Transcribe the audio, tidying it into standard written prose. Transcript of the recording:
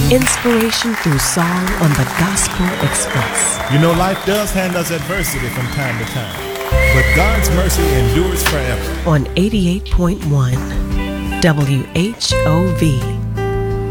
Inspiration through song on the Gospel Express. You know, life does hand us adversity from time to time, but God's mercy endures forever. On 88.1 WHOV.